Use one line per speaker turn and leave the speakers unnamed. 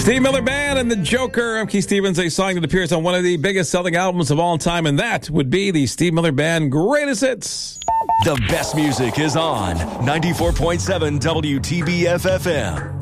Steve Miller Band and the Joker. I'm Keith Stevens, a song that appears on one of the biggest selling albums of all time, and that would be the Steve Miller Band Greatest Hits.
The best music is on 94.7 WTBF FM.